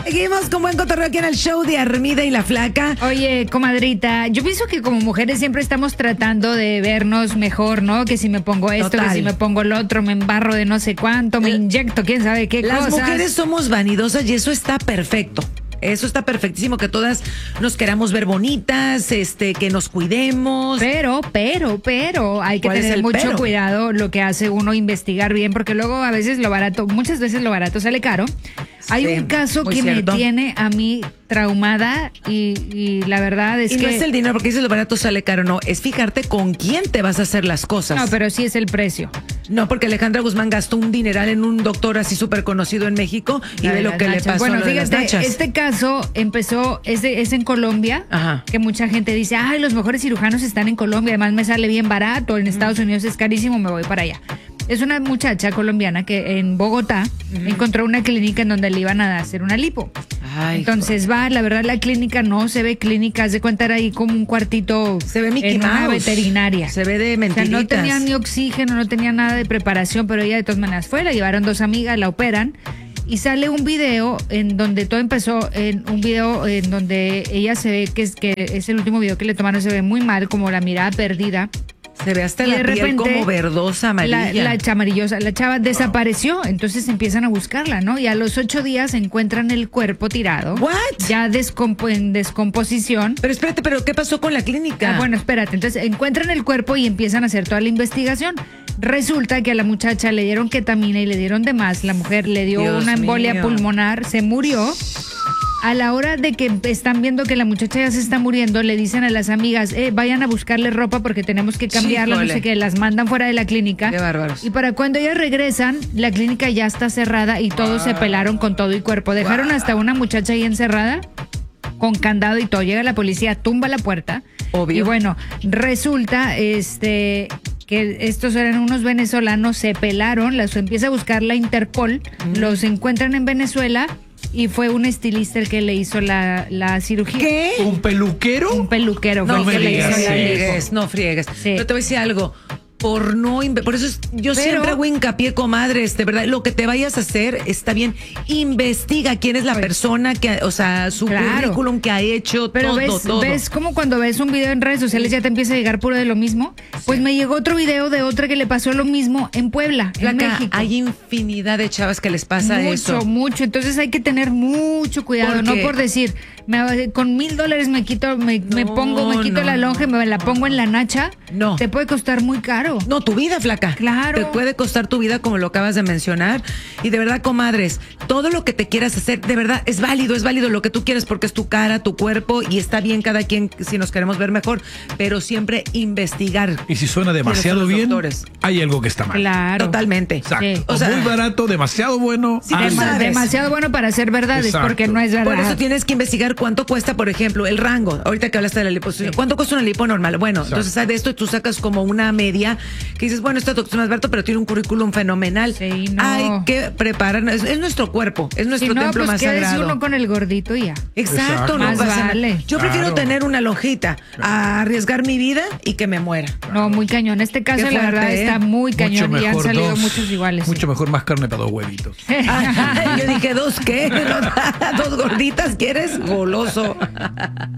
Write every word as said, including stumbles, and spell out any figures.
Seguimos con buen cotorreo aquí en el show de Armida y la Flaca. Oye, comadrita, yo pienso que como mujeres siempre estamos tratando de vernos mejor, ¿no? Que si me pongo esto, Total. que si me pongo lo otro, me embarro de no sé cuánto, me inyecto, quién sabe qué Las cosas. mujeres somos vanidosas y eso está perfecto. Eso está perfectísimo, que todas nos queramos ver bonitas, este, que nos cuidemos. Pero, pero, pero, hay que ¿Cuál es tener el mucho pero? cuidado lo que hace uno investigar bien, porque luego a veces lo barato, muchas veces lo barato sale caro. Hay Sí, un caso muy que cierto. me tiene a mí traumada y, y la verdad es Y que... no es el dinero, porque dices lo barato sale caro, no. Es fijarte con quién te vas a hacer las cosas. No, pero sí es el precio. No, porque Alejandra Guzmán gastó un dineral en un doctor así súper conocido en México y La ve de lo las que le nachas. pasó Bueno, a lo de las fíjate, nachas. este caso empezó, es, de- es en Colombia, Ajá. que mucha gente dice, ay, los mejores cirujanos están en Colombia, además me sale bien barato, en Estados Unidos es carísimo, me voy para allá. Es una muchacha colombiana que en Bogotá encontró una clínica en donde le iban a hacer una lipo. Ay, Entonces va, la verdad la clínica no se ve clínica, haz de cuenta era ahí como un cuartito se ve Mickey en una Mouse. veterinaria. Se ve de O sea, mentiritas. no tenía ni oxígeno, no tenía nada de preparación, pero ella de todas maneras fue, la llevaron dos amigas, la operan y sale un video en donde todo empezó, en un video en donde ella se ve que es que es el último video que le tomaron, se ve muy mal, como la mirada perdida. Se ve hasta Y la de piel repente, como verdosa, amarilla. La, la chamarillosa, la chava desapareció, entonces empiezan a buscarla, ¿no? Y a los ocho días encuentran el cuerpo tirado. What? Ya descompo- en descomposición. Pero espérate, ¿pero qué pasó con la clínica? Ah, bueno, espérate. Entonces encuentran el cuerpo y empiezan a hacer toda la investigación. Resulta que a la muchacha le dieron ketamina y le dieron de más. La mujer le dio Dios una embolia mío. pulmonar, se murió. A la hora de que están viendo que la muchacha ya se está muriendo, le dicen a las amigas, eh, vayan a buscarle ropa porque tenemos que cambiarla, Híjole. no sé qué, las mandan fuera de la clínica. Qué bárbaros. Y para cuando ellas regresan, la clínica ya está cerrada y todos se pelaron con todo y cuerpo. Dejaron hasta una muchacha ahí encerrada con candado y todo. Llega la policía, tumba la puerta. Obvio. Y bueno, resulta este que estos eran unos venezolanos, se pelaron, las empieza a buscar la Interpol, Mm. los encuentran en Venezuela y fue un estilista el que le hizo la, la cirugía. ¿Qué? ¿Un peluquero? Un peluquero fue No el que le hizo friegues, digas la no eso. lipo. friegues, no friegues. Sí. Yo te voy a decir algo. Por no inve- por eso es- yo Pero- siempre hago hincapié, comadres, de verdad, lo que te vayas a hacer está bien. Investiga quién es la Pues, persona que, o sea, su claro. currículum que ha hecho, Pero todo, ves, todo. ves como cuando ves un video en redes sociales ya te empieza a llegar puro de lo mismo. Pues me llegó otro video de otra que le pasó lo mismo en Puebla, en Flaca, México. hay infinidad de chavas que les pasa mucho, eso. mucho. Entonces hay que tener mucho cuidado, Porque- no por decir, me- con mil dólares me quito, me, me No, pongo, me quito no, la lonja, y me la pongo en la nacha. No. Te puede costar muy caro. No, tu vida, flaca. Claro. Te puede costar tu vida, como lo acabas de mencionar. Y de verdad, comadres, todo lo que te quieras hacer, de verdad, es válido, es válido lo que tú quieres porque es tu cara, tu cuerpo y está bien cada quien si nos queremos ver mejor, pero siempre investigar. Y si suena demasiado los bien, doctores. hay algo que está mal. Claro. Totalmente. Exacto. Sí. O O sea- muy barato, demasiado bueno. Sí, algo. tú Dema- sabes. demasiado bueno para ser verdades, Exacto. porque no es verdad. Por eso tienes que investigar cuánto cuesta, por ejemplo, el rango. Ahorita que hablaste de la liposucción, ¿cuánto cuesta una lipo normal? Bueno, Exacto. entonces ¿sabes? De esto tú sacas como una media que dices, bueno, este doctor es más barato, pero tiene un currículum fenomenal. Sí, no. Hay que preparar, es, es nuestro cuerpo, es nuestro si no, templo pues más quédese sagrado. uno con el gordito y ya. Exacto, Exacto. no Más pasa nada. vale. Yo prefiero Claro. tener una lonjita a arriesgar mi vida y que me muera. No, muy cañón. Este caso, Qué la verdad, fuerte, ¿eh? está muy Mucho cañón y han mejor salido dos- muchos iguales. Mucho mejor más carne para dos huevitos. Yo dije, ¿dos qué? ¿Dos gorditas quieres? Goloso.